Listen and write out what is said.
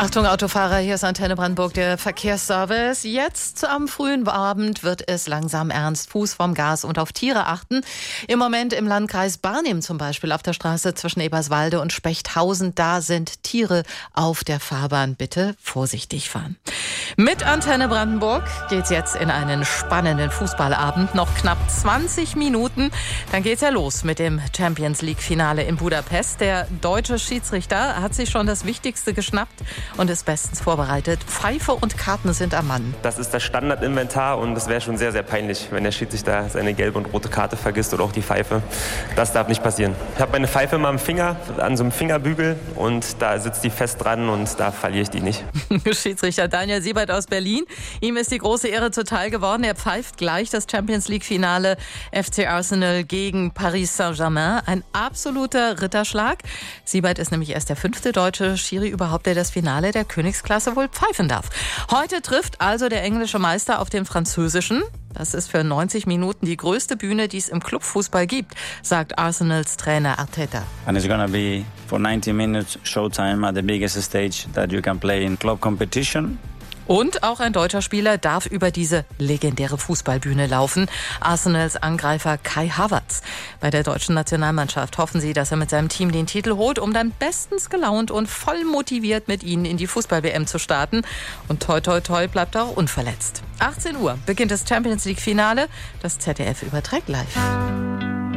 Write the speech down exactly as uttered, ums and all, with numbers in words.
Achtung Autofahrer, hier ist Antenne Brandenburg, der Verkehrsservice. Jetzt am frühen Abend wird es langsam ernst. Fuß vom Gas und auf Tiere achten. Im Moment im Landkreis Barnim zum Beispiel auf der Straße zwischen Eberswalde und Spechthausen. Da sind Tiere auf der Fahrbahn. Bitte vorsichtig fahren. Mit Antenne Brandenburg geht's jetzt in einen spannenden Fußballabend. Noch knapp zwanzig Minuten. Dann geht's ja los mit dem Champions League Finale in Budapest. Der deutsche Schiedsrichter hat sich schon das Wichtigste geschnappt und ist bestens vorbereitet. Pfeife und Karten sind am Mann. Das ist das Standardinventar und es wäre schon sehr, sehr peinlich, wenn der Schiedsrichter seine gelbe und rote Karte vergisst oder auch die Pfeife. Das darf nicht passieren. Ich habe meine Pfeife immer am Finger, an so einem Fingerbügel und da sitzt die fest dran und da verliere ich die nicht. Schiedsrichter Daniel Siebert aus Berlin. Ihm ist die große Ehre zuteil geworden. Er pfeift gleich das Champions League Finale F C Arsenal gegen Paris Saint-Germain. Ein absoluter Ritterschlag. Siebert ist nämlich erst der fünfte deutsche Schiri überhaupt, der das Finale der Königsklasse wohl pfeifen darf. Heute trifft also der englische Meister auf den französischen. Das ist für neunzig Minuten die größte Bühne, die es im Clubfußball gibt, sagt Arsenals Trainer Arteta. And it's gonna be for ninety minutes showtime at the biggest stage that you can play in club competition. Und auch ein deutscher Spieler darf über diese legendäre Fußballbühne laufen. Arsenals Angreifer Kai Havertz. Bei der deutschen Nationalmannschaft hoffen sie, dass er mit seinem Team den Titel holt, um dann bestens gelaunt und voll motiviert mit ihnen in die Fußball-W M zu starten. Und toi toi toi bleibt er auch unverletzt. achtzehn Uhr beginnt das Champions League Finale. Das Z D F überträgt live.